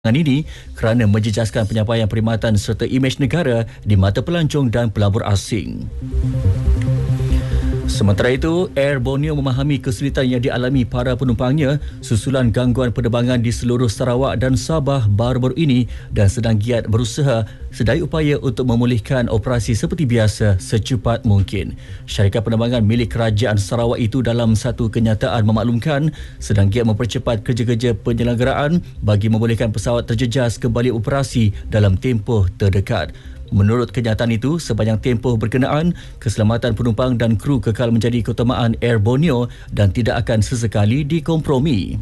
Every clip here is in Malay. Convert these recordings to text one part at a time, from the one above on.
Ini kerana menjejaskan penyampaian perkhidmatan serta imej negara di mata pelancong dan pelabur asing. Sementara itu, Air Borneo memahami kesulitan yang dialami para penumpangnya susulan gangguan penerbangan di seluruh Sarawak dan Sabah baru-baru ini dan sedang giat berusaha sedaya upaya untuk memulihkan operasi seperti biasa secepat mungkin. Syarikat penerbangan milik Kerajaan Sarawak itu dalam satu kenyataan memaklumkan sedang giat mempercepat kerja-kerja penyelenggaraan bagi membolehkan pesawat terjejas kembali operasi dalam tempoh terdekat. Menurut kenyataan itu, sepanjang tempoh berkenaan, keselamatan penumpang dan kru kekal menjadi keutamaan Air Borneo dan tidak akan sesekali dikompromi.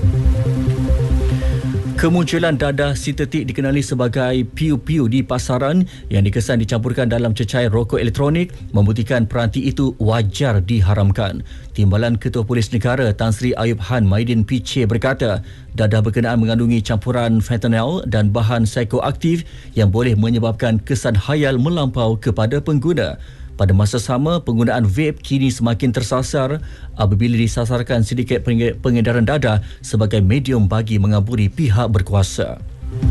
Kemunculan dadah sintetik dikenali sebagai piu-piu di pasaran yang dikesan dicampurkan dalam cecair rokok elektronik membuktikan peranti itu wajar diharamkan. Timbalan Ketua Polis Negara Tan Sri Ayub Han Maidin PC berkata, dadah berkenaan mengandungi campuran fentanyl dan bahan psikoaktif yang boleh menyebabkan kesan khayal melampau kepada pengguna. Pada masa sama, penggunaan vape kini semakin tersasar apabila disasarkan sindiket pengedaran dadah sebagai medium bagi mengaburi pihak berkuasa.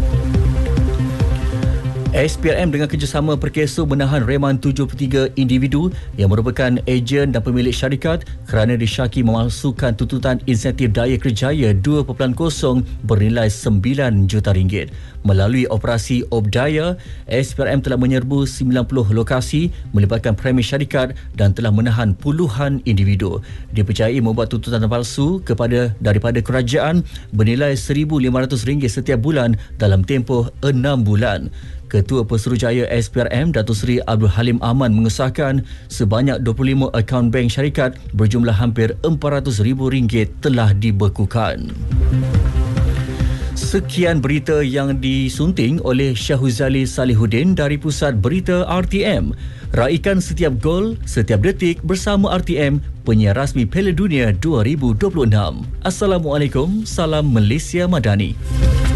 SPRM dengan kerjasama Perkeso menahan reman 73 individu yang merupakan ejen dan pemilik syarikat kerana disyaki memalsukan tuntutan insentif daya kerjaya 2.0 bernilai RM9 juta. Melalui operasi Obdaya, SPRM telah menyerbu 90 lokasi melibatkan premis syarikat dan telah menahan puluhan individu. Dipercayai membuat tuntutan palsu daripada kerajaan bernilai RM1,500 setiap bulan dalam tempoh 6 bulan. Ketua Pesuruhjaya SPRM Datuk Seri Abdul Halim Aman mengesahkan sebanyak 25 akaun bank syarikat berjumlah hampir RM400,000 telah dibekukan. Sekian berita yang disunting oleh Syahuzali Salihuddin dari Pusat Berita RTM. Raikan setiap gol, setiap detik bersama RTM, penyiar rasmi Piala Dunia 2026. Assalamualaikum, salam Malaysia Madani.